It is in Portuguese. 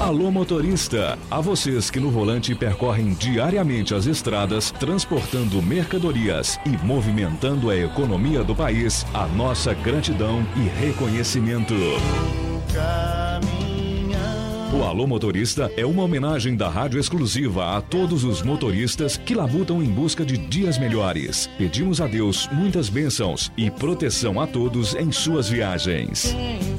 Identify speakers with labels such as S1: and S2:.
S1: Alô motorista, a vocês que no volante percorrem diariamente as estradas, transportando mercadorias e movimentando a economia do país, a nossa gratidão e reconhecimento. O Alô Motorista é uma homenagem da rádio exclusiva a todos os motoristas que labutam em busca de dias melhores. Pedimos a Deus muitas bênçãos e proteção a todos em suas viagens.